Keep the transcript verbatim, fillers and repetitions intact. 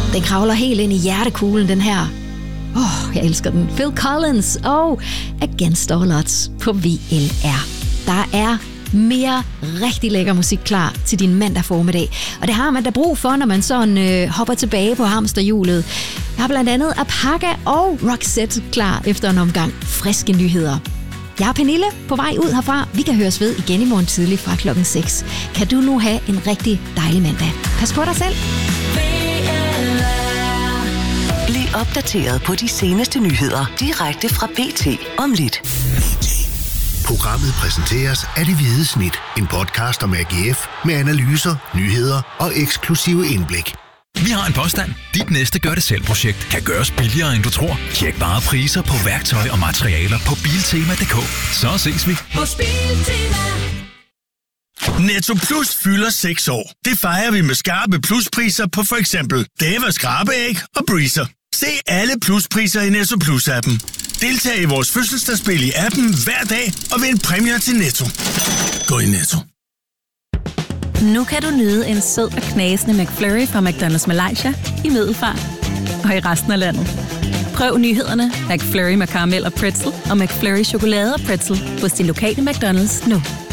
Den kravler helt ind i hjertekuglen, den her. Åh, oh, jeg elsker den. Phil Collins og Against All Odds på V L R. Der er mere rigtig lækker musik klar til din mandag formiddag. Og det har man da brug for, når man sådan øh, hopper tilbage på hamsterhjulet. Jeg har blandt andet Apaka og Roxette klar efter en omgang friske nyheder. Jeg er Pernille på vej ud herfra. Vi kan høres ved igen i morgen tidlig fra klokken seks. Kan du nu have en rigtig dejlig mandag. Pas på dig selv. Bliv opdateret på de seneste nyheder direkte fra B T om lidt. Programmet præsenteres af Det Hvide Snit. En podcast om A G F med analyser, nyheder og eksklusive indblik. Vi har en påstand. Dit næste gør-det-selv-projekt kan gøres billigere, end du tror. Tjek bare priser på værktøj og materialer på biltema punktum d k. Så ses vi hos Biltema. Netto Plus fylder seks år. Det fejrer vi med skarpe pluspriser på for eksempel Dava skrabeæg og Breezer. Se alle pluspriser i Netto Plus-appen. Deltag i vores fødselsdagsspil i appen hver dag og vind præmier til Netto. Gå i Netto. Nu kan du nyde en sød og knasende McFlurry fra McDonald's Malaysia i Middelfart og i resten af landet. Prøv nyhederne McFlurry med karamel og pretzel og McFlurry chokolade og pretzel hos din lokale McDonald's nu.